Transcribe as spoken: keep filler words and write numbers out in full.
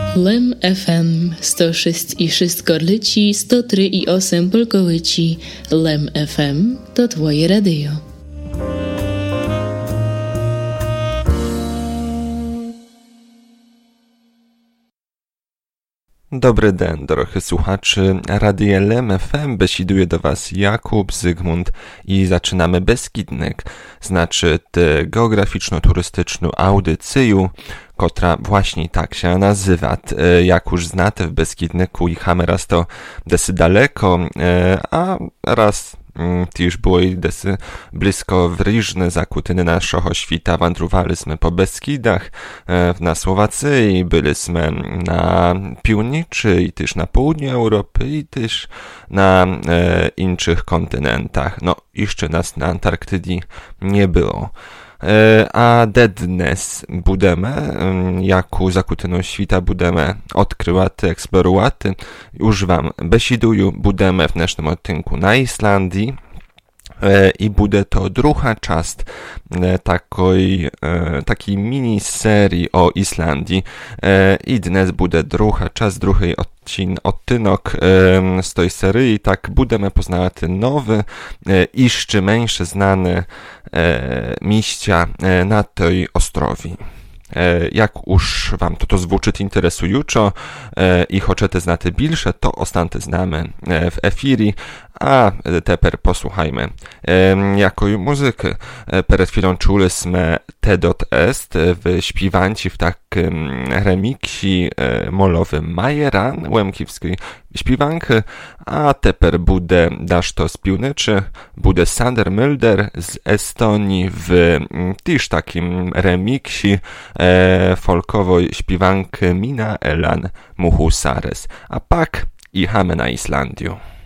Lem F M sto sześć i sześć Gorlici, sto trzy i osiem Polkowici. Lem F M to twoje radio. Dobry den, drodzy słuchaczy. Radio Lem F M besiduje do was Jakub, Zygmunt i zaczynamy Beskidnek, znaczy tę geograficzno-turystyczną audycję, która właśnie tak się nazywa. Jak już znate w Beskidneku i raz to desy daleko, a raz też było i desy blisko wryżne zakutyny naszego świta. Wędrowaliśmy po Beskidach, na Słowacji, byliśmy na północy i też na południu Europy i też na e, innych kontynentach. No, jeszcze nas na Antarktydzie nie było. A dnes budeme, jaku zakutyną świta budeme odkrywaty, eksploruwaty. Już wam besiduju, budeme w naszym odcinku na Islandii. I bude to druga część takiej, takiej mini serii o Islandii. I dnes bude druga część, drugi odcinek, odtynok z tej serii. Tak budeme poznawać nowy, jeszcze mniejsze znane miejsca na tej ostrowi. Jak już wam to to zwuczyć interesująco i chcecie znać bilsze, to ostante znamy w efirii, a teper posłuchajmy jaką muzykę. Przed chwilą czuliśmy Te dot est w śpiewanci w takim remiksie molowym Majera, łemkiewskiej śpiewanki, a teper bude dasz to z północy, bude Sander Mulder z Estonii w też takim remiksie folkowej śpiewanki Mina Elan Muhusares. A pak jechamy na Islandię.